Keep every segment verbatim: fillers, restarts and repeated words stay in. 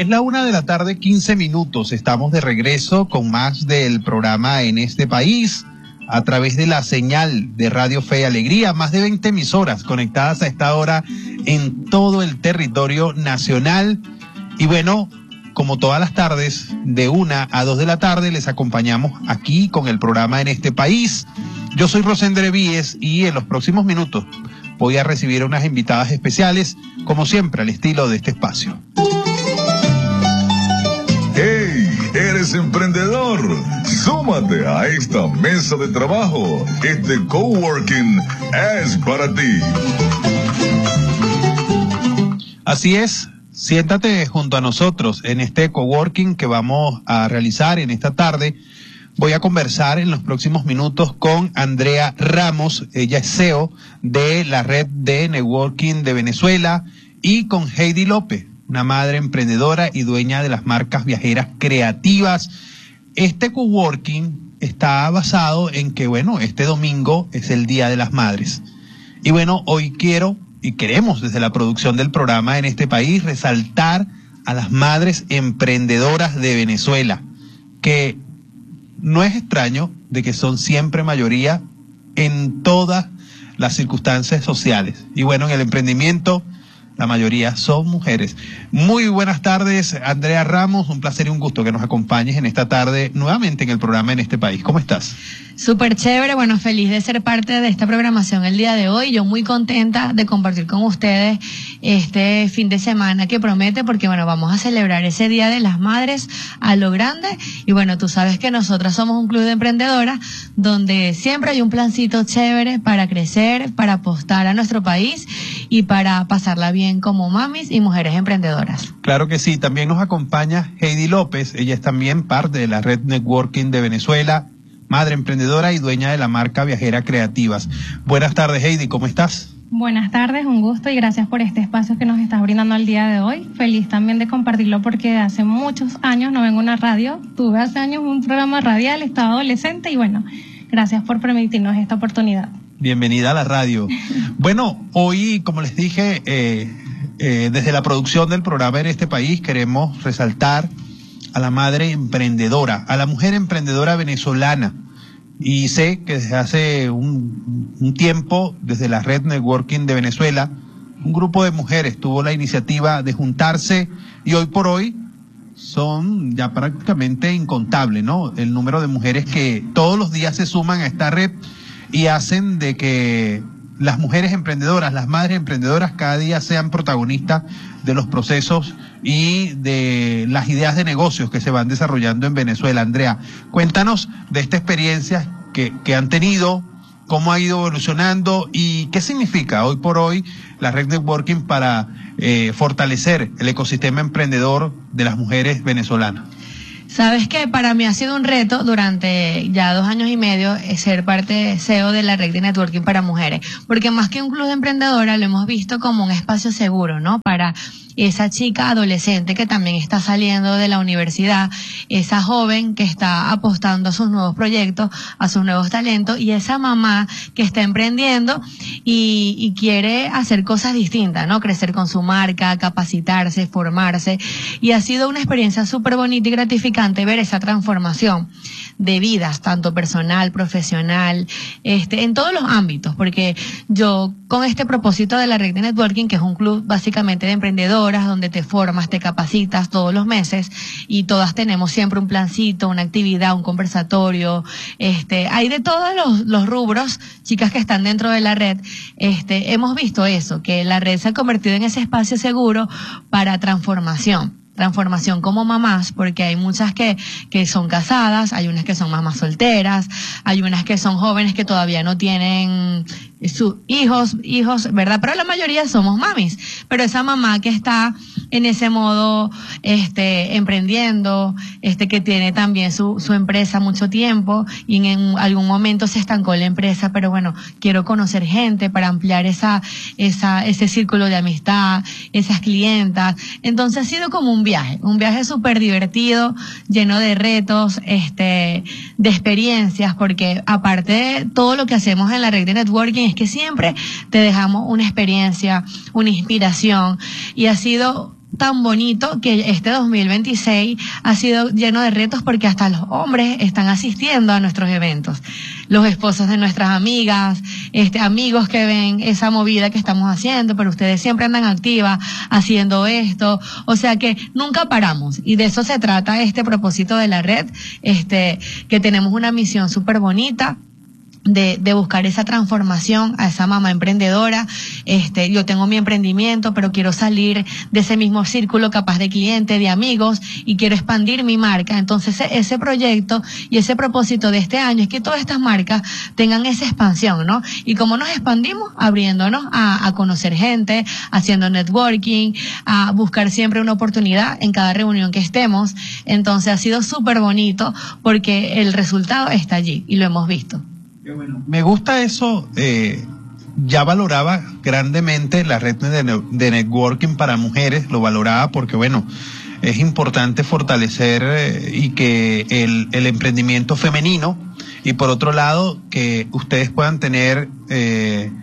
Es la una de la tarde, quince minutos. Estamos de regreso con más del programa En Este País a través de la señal de Radio Fe y Alegría. Más de veinte emisoras conectadas a esta hora en todo el territorio nacional. Y bueno, como todas las tardes, de una a dos de la tarde, les acompañamos aquí con el programa En Este País. Yo soy Rosendre Víez y en los próximos minutos voy a recibir a unas invitadas especiales, como siempre, al estilo de este espacio. ¡Hey! ¿Eres emprendedor? Súmate a esta mesa de trabajo. Este coworking es para ti. Así es. Siéntate junto a nosotros en este coworking que vamos a realizar en esta tarde. Voy a conversar en los próximos minutos con Andrea Ramos, ella es C E O de la Red de Networking de Venezuela, y con Heidi López, una madre emprendedora y dueña de las marcas viajeras creativas. Este coworking está basado en que, bueno, este domingo es el Día de las Madres. Y bueno, hoy quiero y queremos desde la producción del programa En Este País resaltar a las madres emprendedoras de Venezuela, que no es extraño de que son siempre mayoría en todas las circunstancias sociales. Y bueno, en el emprendimiento la mayoría son mujeres. Muy buenas tardes, Andrea Ramos, un placer y un gusto que nos acompañes en esta tarde nuevamente en el programa En Este País. ¿Cómo estás? Súper chévere, bueno, feliz de ser parte de esta programación el día de hoy. Yo muy contenta de compartir con ustedes este fin de semana que promete, porque bueno, vamos a celebrar ese Día de las Madres a lo grande. Y bueno, tú sabes que nosotras somos un club de emprendedoras donde siempre hay un plancito chévere para crecer, para apostar a nuestro país y para pasarla bien como mamis y mujeres emprendedoras. Claro que sí, también nos acompaña Heidi López, ella es también parte de la Red Networking de Venezuela, madre emprendedora y dueña de la marca Viajera Creativas. Buenas tardes, Heidi, ¿cómo estás? Buenas tardes, un gusto y gracias por este espacio que nos estás brindando el día de hoy. Feliz también de compartirlo porque hace muchos años no vengo a una radio, tuve hace años un programa radial, estaba adolescente y bueno, gracias por permitirnos esta oportunidad. Bienvenida a la radio. Bueno, hoy, como les dije, eh, eh, desde la producción del programa En Este País queremos resaltar a la madre emprendedora, a la mujer emprendedora venezolana. Y sé que desde hace un, un tiempo, desde la Red Networking de Venezuela, un grupo de mujeres tuvo la iniciativa de juntarse y hoy por hoy son ya prácticamente incontables, ¿no? El número de mujeres que todos los días se suman a esta red y hacen de que las mujeres emprendedoras, las madres emprendedoras cada día sean protagonistas de los procesos y de las ideas de negocios que se van desarrollando en Venezuela. Andrea, cuéntanos de esta experiencia que, que han tenido, cómo ha ido evolucionando y qué significa hoy por hoy la Red Networking para eh, fortalecer el ecosistema emprendedor de las mujeres venezolanas. Sabes que para mí ha sido un reto durante ya dos años y medio ser parte C E O de la Red de Networking para Mujeres, porque más que un club de emprendedoras lo hemos visto como un espacio seguro, ¿no? Para esa chica adolescente que también está saliendo de la universidad, esa joven que está apostando a sus nuevos proyectos, a sus nuevos talentos, y esa mamá que está emprendiendo y, y quiere hacer cosas distintas, ¿no? Crecer con su marca, capacitarse, formarse, y ha sido una experiencia súper bonita y gratificante ver esa transformación de vidas, tanto personal, profesional, este, en todos los ámbitos, porque yo con este propósito de la Red de Networking, que es un club básicamente de emprendedoras, donde te formas, te capacitas todos los meses, y todas tenemos siempre un plancito, una actividad, un conversatorio, este, hay de todos los, los rubros, chicas que están dentro de la red, este, hemos visto eso, que la red se ha convertido en ese espacio seguro para transformación. Transformación como mamás, porque hay muchas que, que son casadas, hay unas que son mamás solteras, hay unas que son jóvenes que todavía no tienen sus hijos, hijos, ¿verdad? Pero la mayoría somos mamis. Pero esa mamá que está en ese modo, este, emprendiendo, este, que tiene también su, su empresa mucho tiempo y en, en algún momento se estancó la empresa, pero bueno, quiero conocer gente para ampliar esa, esa, ese círculo de amistad, esas clientas. Entonces ha sido como un viaje, un viaje súper divertido, lleno de retos, este, de experiencias, porque aparte de todo lo que hacemos en la red de networking es que siempre te dejamos una experiencia, una inspiración, y ha sido tan bonito que este dos mil veintiséis ha sido lleno de retos porque hasta los hombres están asistiendo a nuestros eventos. Los esposos de nuestras amigas, este, amigos que ven esa movida que estamos haciendo, pero ustedes siempre andan activas haciendo esto. O sea que nunca paramos. Y de eso se trata este propósito de la red, este, que tenemos una misión súper bonita. De, de buscar esa transformación a esa mamá emprendedora. Este, yo tengo mi emprendimiento, pero quiero salir de ese mismo círculo capaz de clientes, de amigos, y quiero expandir mi marca. Entonces, ese, ese proyecto y ese propósito de este año es que todas estas marcas tengan esa expansión, ¿no? Y cómo nos expandimos, abriéndonos a, a conocer gente, haciendo networking, a buscar siempre una oportunidad en cada reunión que estemos. Entonces, ha sido súper bonito porque el resultado está allí y lo hemos visto. Me gusta eso, eh, ya valoraba grandemente la red de, de networking para mujeres, lo valoraba porque, bueno, es importante fortalecer eh, y que el, el emprendimiento femenino, y por otro lado, que ustedes puedan tener eh,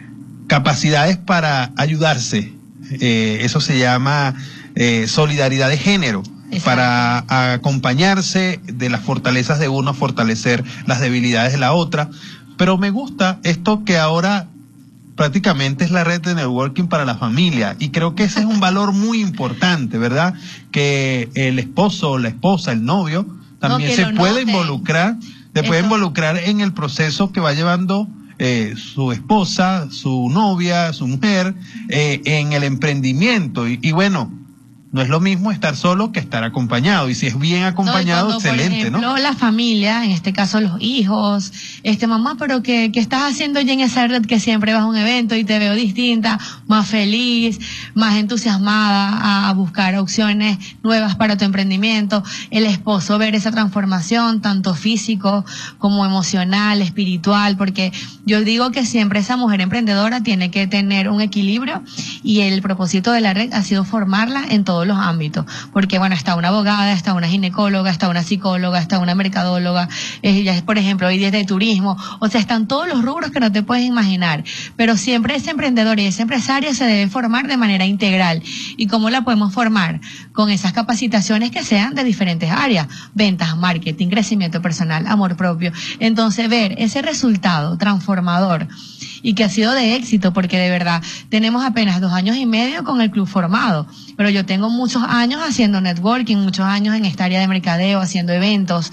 capacidades para ayudarse. Eh, eso se llama eh, solidaridad de género. Exacto. Para acompañarse de las fortalezas de uno, fortalecer las debilidades de la otra. Pero me gusta esto que ahora prácticamente es la red de networking para la familia, y creo que ese es un valor muy importante, ¿verdad? Que el esposo, la esposa, el novio también no, se puede note. involucrar, se Eso. puede involucrar en el proceso que va llevando eh, su esposa, su novia, su mujer, eh, en el emprendimiento. Y, y bueno, no es lo mismo estar solo que estar acompañado. Y si es bien acompañado, no, cuando, excelente, por ejemplo, ¿no? La familia, en este caso los hijos, este mamá, pero ¿qué, qué estás haciendo ya en esa red que siempre vas a un evento y te veo distinta, más feliz, más entusiasmada a, a buscar opciones nuevas para tu emprendimiento? El esposo, ver esa transformación, tanto físico como emocional, espiritual, porque yo digo que siempre esa mujer emprendedora tiene que tener un equilibrio, y el propósito de la red ha sido formarla en todo los ámbitos, porque bueno, está una abogada, está una ginecóloga, está una psicóloga, está una mercadóloga, ella es, por ejemplo, hoy desde turismo, o sea, están todos los rubros que no te puedes imaginar, pero siempre ese emprendedor y ese empresario se debe formar de manera integral. ¿Y cómo la podemos formar? Con esas capacitaciones que sean de diferentes áreas: ventas, marketing, crecimiento personal, amor propio. Entonces, ver ese resultado transformador y que ha sido de éxito, porque de verdad tenemos apenas dos años y medio con el club formado, pero yo tengo muchos años haciendo networking, muchos años en esta área de mercadeo, haciendo eventos,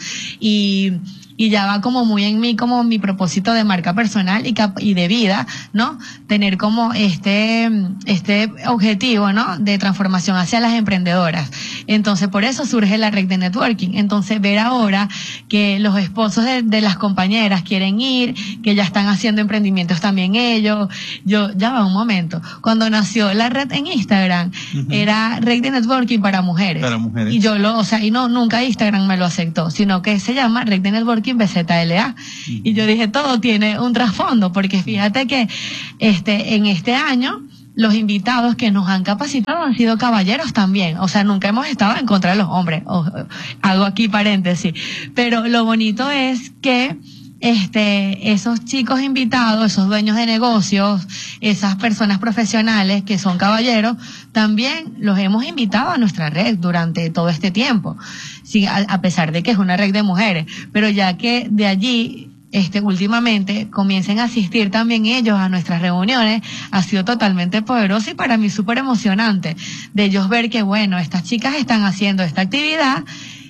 y y ya va como muy en mí, como mi propósito de marca personal y, cap y de vida, ¿no? Tener como este, este objetivo, ¿no? De transformación hacia las emprendedoras. Entonces, por eso surge la red de networking. Entonces, ver ahora que los esposos de, de las compañeras quieren ir, que ya están haciendo emprendimientos también ellos. Yo, ya va un momento. Cuando nació la red en Instagram, uh-huh. era red de networking para mujeres. Para mujeres. Y yo lo, o sea, y no, nunca Instagram me lo aceptó, sino que se llama red de networking B Z L A. Uh-huh. Y yo dije, todo tiene un trasfondo, porque fíjate que este en este año los invitados que nos han capacitado han sido caballeros también. O sea, nunca hemos estado en contra de los hombres. O, hago aquí paréntesis. Pero lo bonito es que este esos chicos invitados, esos dueños de negocios, esas personas profesionales que son caballeros, también los hemos invitado a nuestra red durante todo este tiempo. Sí, a, a pesar de que es una red de mujeres, pero ya que de allí este últimamente comiencen a asistir también ellos a nuestras reuniones, ha sido totalmente poderoso y para mí súper emocionante de ellos ver que, bueno, estas chicas están haciendo esta actividad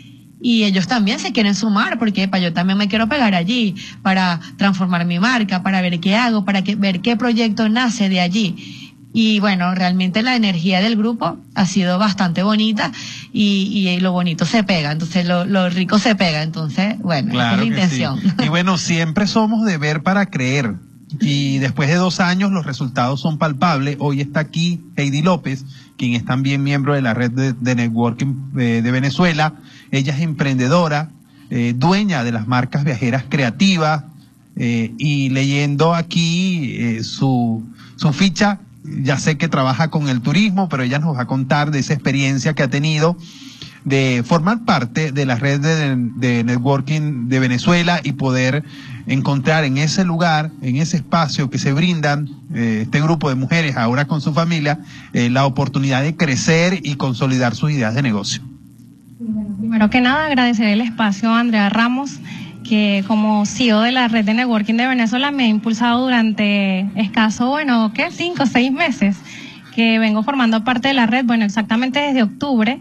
y ellos también se quieren sumar, porque pa, yo también me quiero pegar allí para transformar mi marca, para ver qué hago, para que, ver qué proyecto nace de allí. Y bueno, realmente la energía del grupo ha sido bastante bonita y, y lo bonito se pega, entonces lo, lo rico se pega, entonces bueno, claro, esa es la intención. Sí. Y bueno, siempre somos de ver para creer, y después de dos años los resultados son palpables. Hoy está aquí Heidi López, quien es también miembro de la red de, de networking eh, de Venezuela. Ella es emprendedora, eh, dueña de las marcas viajeras creativas, eh, y leyendo aquí eh, su, su ficha, ya sé que trabaja con el turismo, pero ella nos va a contar de esa experiencia que ha tenido de formar parte de la red de, de networking de Venezuela y poder encontrar en ese lugar, en ese espacio que se brindan eh, este grupo de mujeres ahora con su familia, eh, la oportunidad de crecer y consolidar sus ideas de negocio. Primero que nada, agradecer el espacio a Andrea Ramos, que como C E O de la red de networking de Venezuela me ha impulsado durante escaso, bueno, ¿qué? Cinco o seis meses que vengo formando parte de la red, bueno, exactamente desde octubre.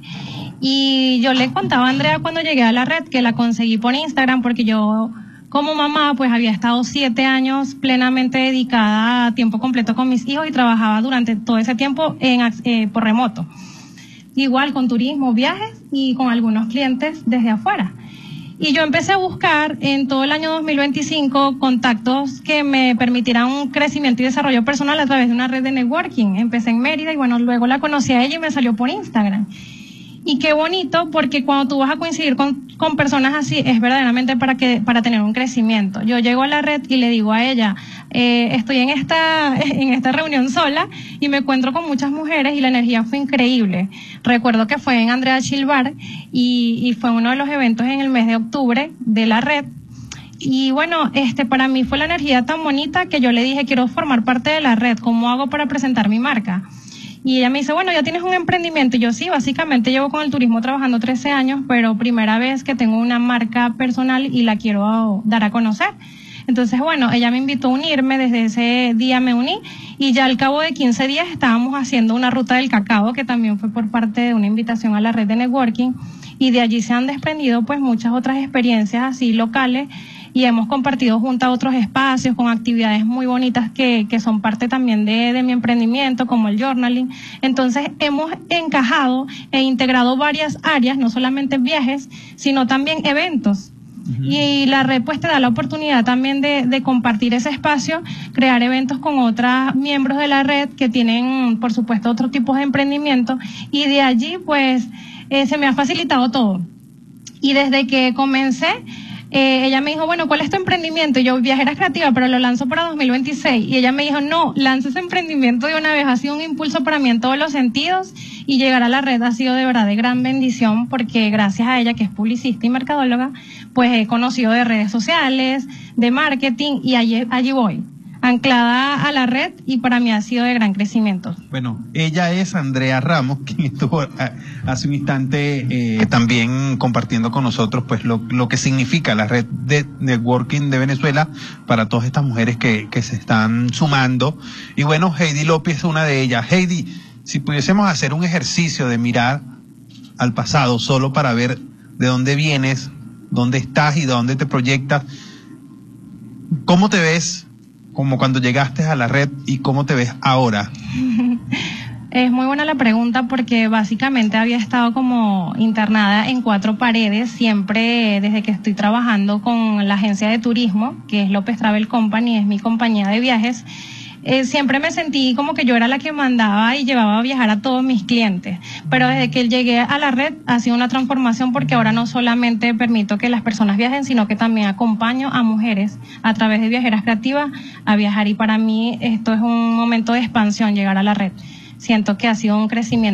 Y yo le contaba a Andrea cuando llegué a la red que la conseguí por Instagram porque yo, como mamá, pues había estado siete años plenamente dedicada a tiempo completo con mis hijos y trabajaba durante todo ese tiempo en, eh, por remoto. Igual con turismo, viajes y con algunos clientes desde afuera. Y yo empecé a buscar en todo el año dos mil veinticinco contactos que me permitieran un crecimiento y desarrollo personal a través de una red de networking. Empecé en Mérida y bueno, luego la conocí a ella y me salió por Instagram. Y qué bonito, porque cuando tú vas a coincidir con, con personas así, es verdaderamente para que para tener un crecimiento. Yo llego a la red y le digo a ella, eh, estoy en esta en esta reunión sola y me encuentro con muchas mujeres y la energía fue increíble. Recuerdo que fue en Andrea Chill Bar y, y fue uno de los eventos en el mes de octubre de la red. Y bueno, este para mí fue la energía tan bonita que yo le dije, quiero formar parte de la red, ¿cómo hago para presentar mi marca? Y ella me dice, bueno, ya tienes un emprendimiento. Y yo sí, básicamente llevo con el turismo trabajando trece años, pero primera vez que tengo una marca personal y la quiero dar a conocer. Entonces, bueno, ella me invitó a unirme, desde ese día me uní y ya al cabo de quince días estábamos haciendo una ruta del cacao, que también fue por parte de una invitación a la red de networking, y de allí se han desprendido pues muchas otras experiencias así locales y hemos compartido junto a otros espacios con actividades muy bonitas que, que son parte también de, de mi emprendimiento, como el journaling. Entonces hemos encajado e integrado varias áreas, no solamente viajes, sino también eventos. Uh-huh. Y la red pues te da la oportunidad también de, de compartir ese espacio, crear eventos con otros miembros de la red que tienen, por supuesto, otros tipos de emprendimiento, y de allí pues eh, se me ha facilitado todo. Y desde que comencé, Eh, ella me dijo, bueno, ¿cuál es tu emprendimiento? Y yo, Viajeras Creativas, pero lo lanzo para dos mil veintiséis. Y ella me dijo, no, lanza ese emprendimiento de una vez. Ha sido un impulso para mí en todos los sentidos y llegar a la red ha sido de verdad de gran bendición porque gracias a ella, que es publicista y mercadóloga, pues he conocido de redes sociales, de marketing y allí, allí voy, anclada a la red, y para mí ha sido de gran crecimiento. Bueno, ella es Andrea Ramos, quien estuvo a, hace un instante eh, también compartiendo con nosotros pues lo, lo que significa la red de networking de Venezuela para todas estas mujeres que, que se están sumando. Y bueno, Heidi López es una de ellas. Heidi, si pudiésemos hacer un ejercicio de mirar al pasado solo para ver de dónde vienes, dónde estás y de dónde te proyectas, ¿cómo te ves como cuando llegaste a la red y cómo te ves ahora? Es muy buena la pregunta porque básicamente había estado como internada en cuatro paredes siempre desde que estoy trabajando con la agencia de turismo, que es López Travel Company, es mi compañía de viajes. Eh, siempre me sentí como que yo era la que mandaba y llevaba a viajar a todos mis clientes, pero desde que llegué a la red ha sido una transformación porque ahora no solamente permito que las personas viajen, sino que también acompaño a mujeres a través de Viajeras Creativas a viajar, y para mí esto es un momento de expansión, llegar a la red. Siento que ha sido un crecimiento